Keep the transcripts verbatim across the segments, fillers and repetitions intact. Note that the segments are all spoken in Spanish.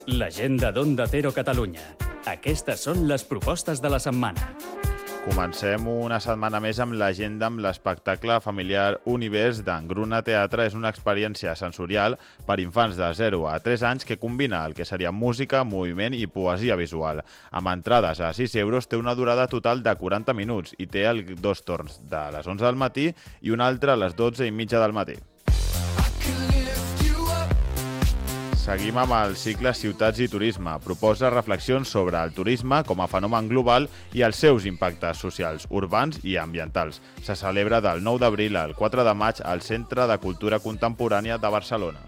L'agenda d'Onda Cero Catalunya. Aquestes són les propostes de la setmana. Comencem una setmana més amb l'agenda amb l'espectacle familiar Univers d'Engruna Teatre. És una experiència sensorial per infants de zero a tres anys que combina el que seria música, moviment i poesia visual. Amb entrades a sis euros té una durada total de quaranta minuts i té el, dos torns, de les onze del matí i un altre a les dotze i mitja del matí. Seguim amb el cicle Ciutats i Turisme. Proposa reflexions sobre el turisme com a fenomen global i els seus impactes socials, urbans i ambientals. Se celebra del nou d'abril al quatre de maig al Centre de Cultura Contemporània de Barcelona.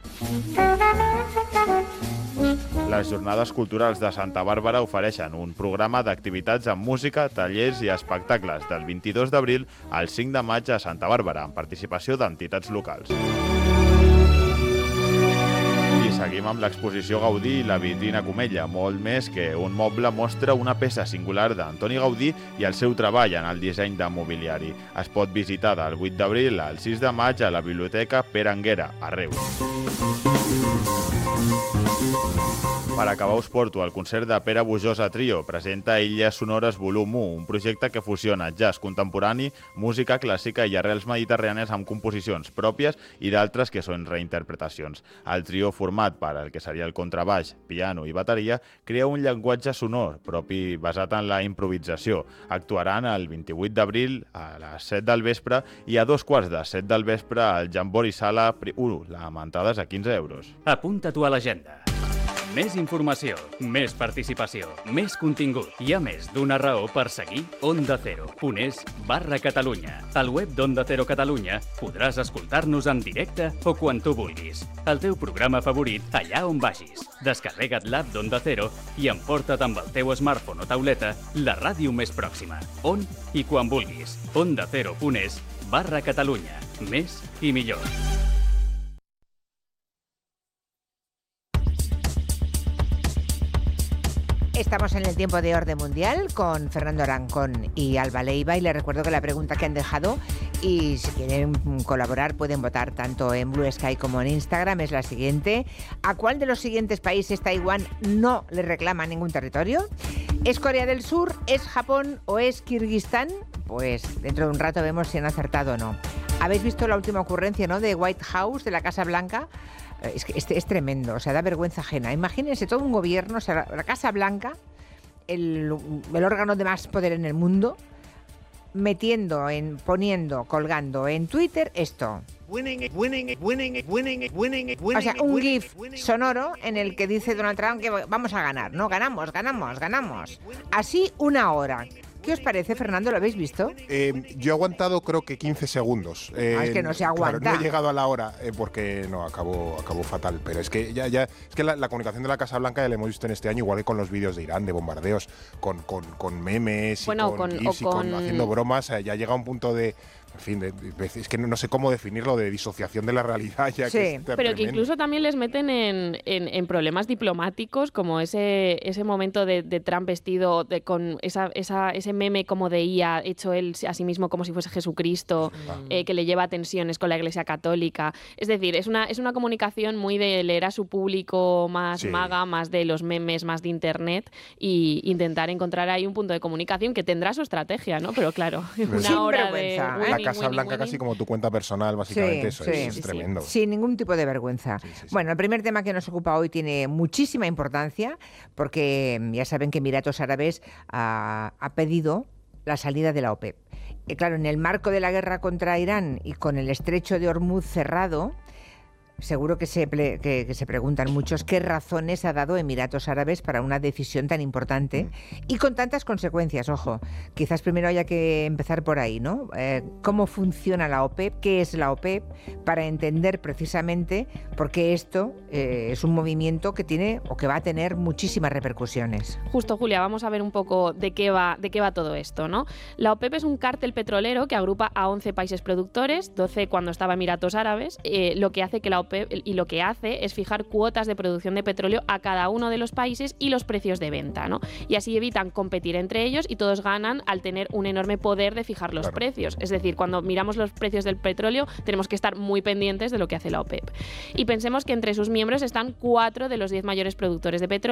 Les Jornades Culturals de Santa Bàrbara ofereixen un programa d'activitats amb música, tallers i espectacles del vint-i-dos d'abril al cinc de maig a Santa Bàrbara, amb participació d'entitats locals. Seguim amb l'exposició Gaudí i la vitrina Comella. Molt més que un moble mostra una peça singular d'Antoni Gaudí i el seu treball en el disseny de mobiliari. Es pot visitar del vuit d'abril al sis de maig a la Biblioteca Pere Anguera, a Reus. Per acabar us porto el concert de Pere Bujosa Trio. Presenta Illes Sonores volum u, un projecte que fusiona jazz contemporani, música clàssica i arrels mediterrànies amb composicions pròpies i d'altres que són reinterpretacions. El trio, format per el que seria el contrabaix, piano i bateria, crea un llenguatge sonor propi basat en la improvisació. Actuaran el vint-i-vuit d'abril a les set del vespre i a dos quarts de set del vespre al Jambori Sala u, amb entrades a quinze euros. Apunta-t'ho a l'agenda. Més informació, més participació, més contingut. Hi ha més d'una raó per seguir Onda Cero punt es barra Catalunya. Al web d'Onda Cero Catalunya podràs escoltar-nos en directe o quan tu vulguis. El teu programa favorit allà on vagis. Descarrega't l'app d'Onda Cero i emporta't amb el teu smartphone o tauleta la ràdio més pròxima. On i quan vulguis. Onda Cero punt es barra Catalunya. Més i millor. Estamos en el tiempo de Orden Mundial con Fernando Arancón y Alba Leiva, y les recuerdo que la pregunta que han dejado, y si quieren colaborar pueden votar tanto en Blue Sky como en Instagram, es la siguiente: ¿a cuál de los siguientes países Taiwán no le reclama ningún territorio? ¿Es Corea del Sur, es Japón o es Kirguistán? Pues dentro de un rato vemos si han acertado o no. ¿Habéis visto la última ocurrencia, ¿no?, de White House, de la Casa Blanca? Es que este es tremendo, o sea, da vergüenza ajena. Imagínense todo un gobierno, o sea, la Casa Blanca, el, el órgano de más poder en el mundo, metiendo, en, poniendo, colgando en Twitter esto. Winning, winning, winning, winning, winning, O sea, un GIF sonoro en el que dice Donald Trump que vamos a ganar, ¿no? Ganamos, ganamos, ganamos. Así una hora. ¿Qué os parece, Fernando? ¿Lo habéis visto? Eh, yo he aguantado creo que quince segundos. Eh, ah, es que no se aguanta. Claro, no he llegado a la hora eh, porque no, acabó, acabó fatal. Pero es que ya, ya es que la, la comunicación de la Casa Blanca ya la hemos visto en este año, igual que con los vídeos de Irán, de bombardeos, con, con, con memes, bueno, y con, con, gifs, y con... con haciendo bromas. Eh, ya llega un punto de... En fin, de, de, es que no, no sé cómo definirlo, de disociación de la realidad. Ya sí. que es Pero tremendo. que incluso también les meten en, en, en problemas diplomáticos, como ese, ese momento de, de Trump vestido de, con esa, esa, ese meme como de I A, hecho él a sí mismo como si fuese Jesucristo, ah. eh, que le lleva tensiones con la Iglesia Católica. Es decir, es una, es una comunicación muy de leer a su público más sí. maga, más de los memes, más de Internet, y intentar encontrar ahí un punto de comunicación que tendrá su estrategia, ¿no? Pero claro, una Sin hora vergüenza, de... ¿eh? La Casa winning, Blanca winning. Casi como tu cuenta personal, básicamente, sí, eso sí, es, sí, es tremendo. Sin ningún tipo de vergüenza. Sí, sí, sí. Bueno, el primer tema que nos ocupa hoy tiene muchísima importancia porque ya saben que Emiratos Árabes ha, ha pedido la salida de la OPEP. Y claro, en el marco de la guerra contra Irán y con el estrecho de Hormuz cerrado, seguro que se, ple- que, que se preguntan muchos qué razones ha dado Emiratos Árabes para una decisión tan importante y con tantas consecuencias. Ojo, quizás primero haya que empezar por ahí, ¿no? Eh, ¿Cómo funciona la OPEP? ¿Qué es la OPEP? Para entender precisamente por qué esto eh, es un movimiento que tiene o que va a tener muchísimas repercusiones. Justo, Julia, vamos a ver un poco de qué va, de qué va todo esto, ¿no? La OPEP es un cártel petrolero que agrupa a once países productores, doce cuando estaba Emiratos Árabes, eh, lo que hace que la OPEP y lo que hace es fijar cuotas de producción de petróleo a cada uno de los países y los precios de venta, ¿no? Y así evitan competir entre ellos y todos ganan al tener un enorme poder de fijar los Claro. precios. Es decir, cuando miramos los precios del petróleo tenemos que estar muy pendientes de lo que hace la OPEP. Y pensemos que entre sus miembros están cuatro de los diez mayores productores de petróleo